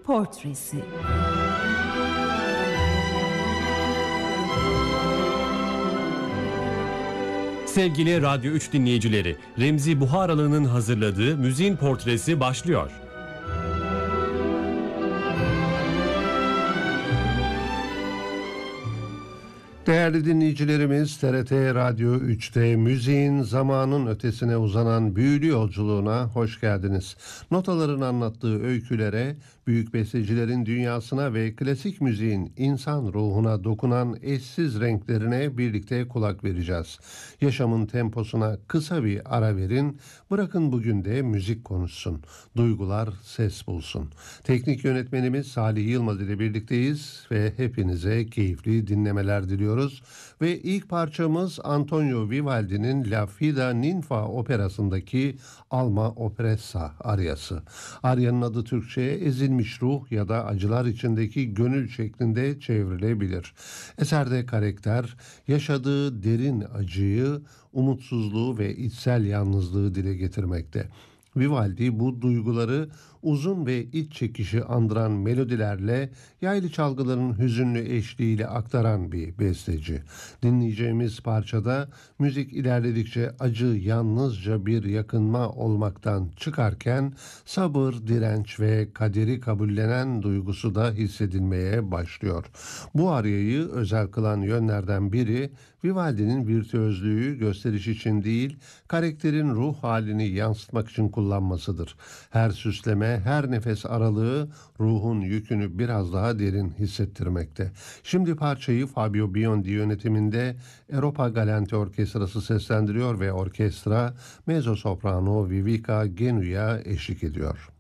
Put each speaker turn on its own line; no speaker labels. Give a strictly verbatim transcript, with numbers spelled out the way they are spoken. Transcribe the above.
Portresi.
Sevgili Radyo üç dinleyicileri, Remzi Buharalı'nın hazırladığı Müziğin Portresi başlıyor.
Değerli dinleyicilerimiz, T R T Radyo üçte müziğin zamanın ötesine uzanan büyülü yolculuğuna hoş geldiniz. Notaların anlattığı öykülere, büyük bestecilerin dünyasına ve klasik müziğin insan ruhuna dokunan eşsiz renklerine birlikte kulak vereceğiz. Yaşamın temposuna kısa bir ara verin, bırakın bugün de müzik konuşsun, duygular ses bulsun. Teknik yönetmenimiz Salih Yılmaz ile birlikteyiz ve hepinize keyifli dinlemeler diliyoruz. Ve ilk parçamız Antonio Vivaldi'nin La Fida Ninfa operasındaki Alma Operessa aryası. Aryanın adı Türkçe'ye ezilmiş ruh ya da acılar içindeki gönül şeklinde çevrilebilir. Eserde karakter yaşadığı derin acıyı, umutsuzluğu ve içsel yalnızlığı dile getirmekte. Vivaldi bu duyguları uzun ve iç çekişi andıran melodilerle, yaylı çalgıların hüzünlü eşliğiyle aktaran bir besteci. Dinleyeceğimiz parçada müzik ilerledikçe acı yalnızca bir yakınma olmaktan çıkarken sabır, direnç ve kaderi kabullenen duygusu da hissedilmeye başlıyor. Bu aryayı özel kılan yönlerden biri Vivaldi'nin virtüözlüğü gösteriş için değil, karakterin ruh halini yansıtmak için kullanmasıdır. Her süsleme, her nefes aralığı ruhun yükünü biraz daha derin hissettirmekte. Şimdi parçayı Fabio Biondi yönetiminde Europa Galanti Orkestrası seslendiriyor ve orkestra mezzo soprano Vivica Genu'ya eşlik ediyor.